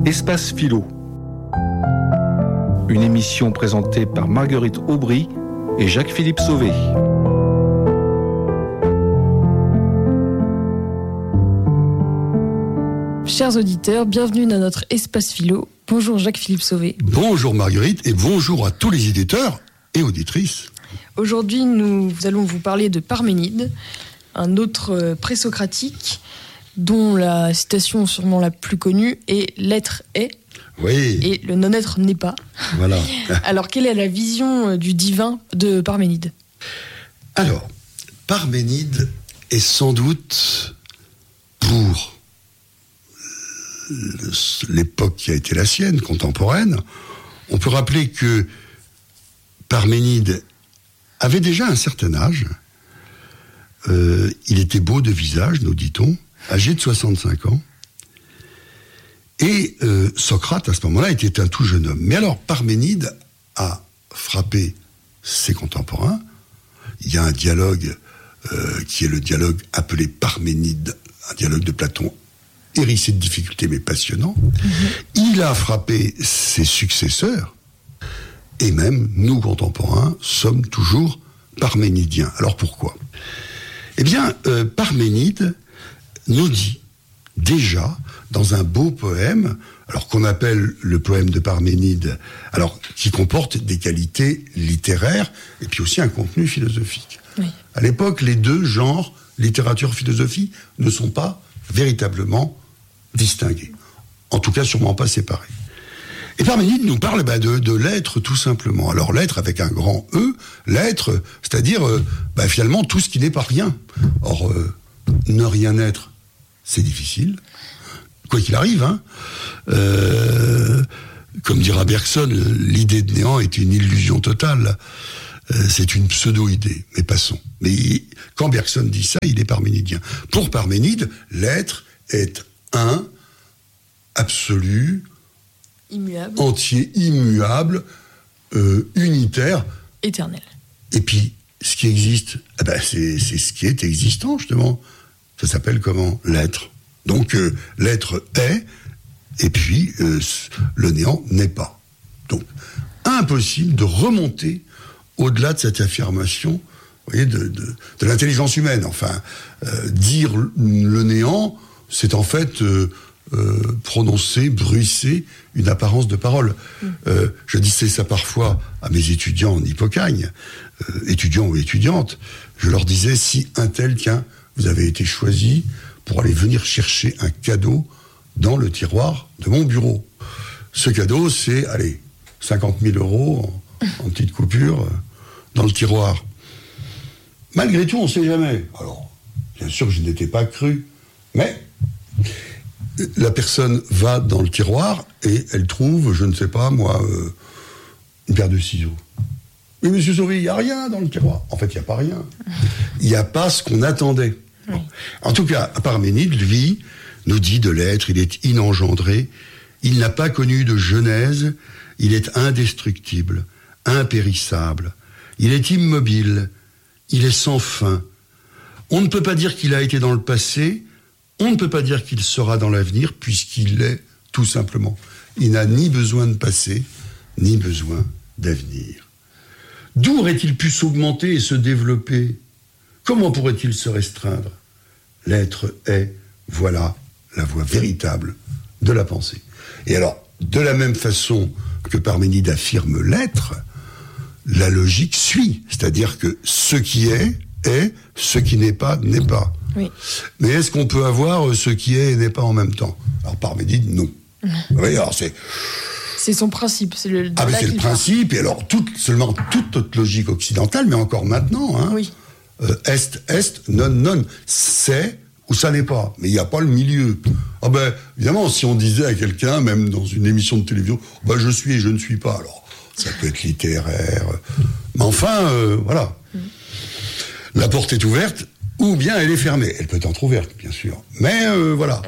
Espace Philo. Une émission présentée par Marguerite Aubry et Jacques-Philippe Sauvé. Chers auditeurs, bienvenue dans notre Espace Philo. Bonjour Jacques-Philippe Sauvé. Bonjour Marguerite et bonjour à tous les éditeurs et auditrices. Aujourd'hui, nous allons vous parler de Parménide, un autre présocratique dont la citation sûrement la plus connue est « l'être est ». Oui. Et le non-être n'est pas. Voilà. Alors, quelle est la vision du divin de Parménide ? Alors, Parménide est sans doute, pour l'époque qui a été la sienne, contemporaine, on peut rappeler que Parménide avait déjà un certain âge. Il était beau de visage, nous dit-on, âgé de 65 ans. Et Socrate, à ce moment-là, était un tout jeune homme. Mais alors, Parménide a frappé ses contemporains. Il y a un dialogue qui est le dialogue appelé Parménide, un dialogue de Platon hérissé de difficultés mais passionnant. Il a frappé ses successeurs. Et même, nous, contemporains, sommes toujours parménidiens. Alors pourquoi ? Eh bien, Parménide nous dit déjà, dans un beau poème, alors qu'on appelle le poème de Parménide, alors qui comporte des qualités littéraires et puis aussi un contenu philosophique. Oui. À l'époque, les deux genres, littérature, philosophie, ne sont pas véritablement distingués. En tout cas, sûrement pas séparés. Et Parménide nous parle de l'être, tout simplement. Alors l'être avec un grand E, l'être, c'est-à-dire finalement tout ce qui n'est pas rien. Or, ne rien être, c'est difficile. Quoi qu'il arrive, hein. Comme dira Bergson, l'idée de néant est une illusion totale. C'est une pseudo-idée, mais passons. Mais quand Bergson dit ça, il est parménidien. Pour Parménide, l'être est un, absolu, immuable, entier, immuable, unitaire, éternel. Et puis, ce qui existe, c'est ce qui est existant, justement. Ça s'appelle comment ? L'être. Donc, l'être est, et puis, le néant n'est pas. Donc, impossible de remonter au-delà de cette affirmation, vous voyez, de l'intelligence humaine. Enfin, dire le néant, c'est en fait prononcer, bruisser une apparence de parole. Je disais ça parfois à mes étudiants en Hippocagne, étudiants ou étudiantes. Je leur disais, si un tel, tiens, vous avez été choisi pour aller venir chercher un cadeau dans le tiroir de mon bureau. Ce cadeau, c'est, 50 000 euros en petite coupure dans le tiroir. Malgré tout, on ne sait jamais. Alors, bien sûr que je n'étais pas cru, mais la personne va dans le tiroir et elle trouve, je ne sais pas, moi, une paire de ciseaux. Mais monsieur Sauvé, il n'y a rien dans le tiroir. En fait, il n'y a pas rien. Il n'y a pas ce qu'on attendait. Oui. En tout cas, Parménide, lui, nous dit de l'être, il est inengendré, il n'a pas connu de genèse, il est indestructible, impérissable, il est immobile, il est sans fin. On ne peut pas dire qu'il a été dans le passé, on ne peut pas dire qu'il sera dans l'avenir, puisqu'il est tout simplement. Il n'a ni besoin de passé, ni besoin d'avenir. D'où aurait-il pu s'augmenter et se développer ? Comment pourrait-il se restreindre ? L'être est, voilà, la voie véritable de la pensée. Et alors, de la même façon que Parménide affirme l'être, la logique suit. C'est-à-dire que ce qui est, ce qui n'est pas, n'est pas. Oui. Mais est-ce qu'on peut avoir ce qui est et n'est pas en même temps ? Alors Parménide, non. Oui, alors c'est son principe, c'est le principe, et alors seulement toute notre logique occidentale, mais encore maintenant, hein. Oui. Est, non, c'est ou ça n'est pas, mais il n'y a pas le milieu. Évidemment, si on disait à quelqu'un, même dans une émission de télévision, je suis et je ne suis pas, alors ça peut être littéraire, mais enfin, voilà. La porte est ouverte, ou bien elle est fermée. Elle peut être entrouverte, bien sûr. Mais voilà.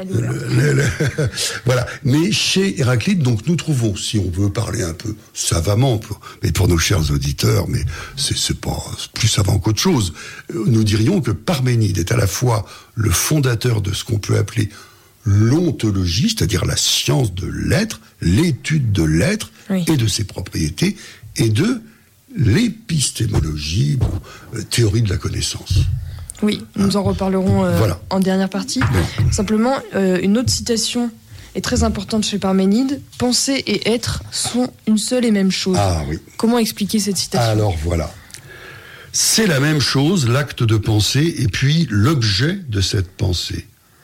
Voilà. Mais chez Héraclite, donc nous trouvons, si on veut parler un peu savamment, mais pour nos chers auditeurs, mais c'est pas plus savant qu'autre chose, nous dirions que Parménide est à la fois le fondateur de ce qu'on peut appeler l'ontologie, c'est-à-dire la science de l'être, l'étude de l'être Oui. et de ses propriétés, et de l'épistémologie, théorie de la connaissance. Oui, nous en reparlerons Voilà. en dernière partie. Bon. Simplement, une autre citation est très importante chez Parménide. Penser et être sont une seule et même chose. Ah oui. Comment expliquer cette citation? Alors voilà. C'est la même chose, l'acte de penser, et puis l'objet de cette pensée.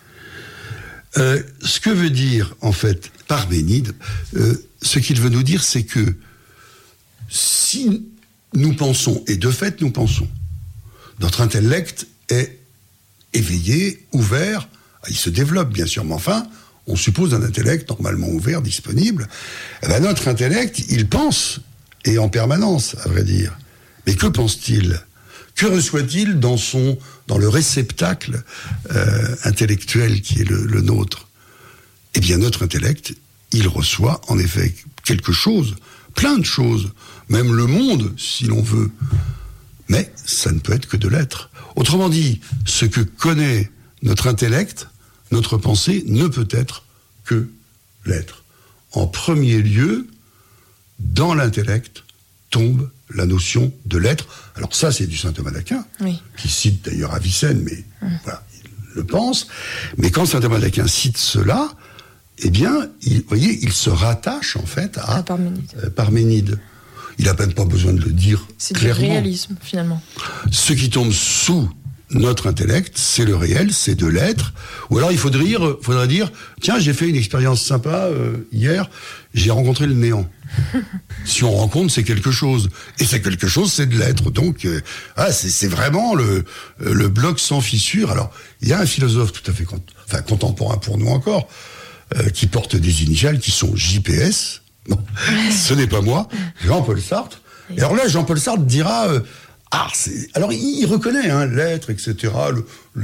Ce que veut dire, en fait, Parménide, ce qu'il veut nous dire, c'est que si nous pensons, et de fait nous pensons, notre intellect est éveillé, ouvert, il se développe bien sûr, mais enfin, on suppose un intellect normalement ouvert, disponible. Eh ben, notre intellect, il pense, et en permanence, à vrai dire. Mais que pense-t-il ? Que reçoit-il dans le réceptacle intellectuel qui est le nôtre ? Eh bien, notre intellect, il reçoit en effet quelque chose, plein de choses, même le monde, si l'on veut. Mais ça ne peut être que de l'être. Autrement dit, ce que connaît notre intellect, notre pensée, ne peut être que l'être. En premier lieu, dans l'intellect tombe la notion de l'être. Alors ça, c'est du saint Thomas d'Aquin, Oui. qui cite d'ailleurs Avicenne, mais voilà, il le pense. Mais quand saint Thomas d'Aquin cite cela, eh bien, vous voyez, il se rattache en fait à Parménide. Il n'a même pas besoin de le dire C'est clairement. du réalisme, finalement. Ce qui tombe sous notre intellect, c'est le réel, c'est de l'être. Ou alors il faudrait dire, tiens, j'ai fait une expérience sympa hier, j'ai rencontré le néant. Si on rencontre, c'est quelque chose. Et c'est quelque chose, c'est de l'être. Donc, c'est vraiment le bloc sans fissure. Alors, il y a un philosophe tout à fait contemporain pour nous encore, qui porte des initiales qui sont JPS. Non, ce n'est pas moi, Jean-Paul Sartre. Et alors là, Jean-Paul Sartre dira... alors, il reconnaît l'être, etc., le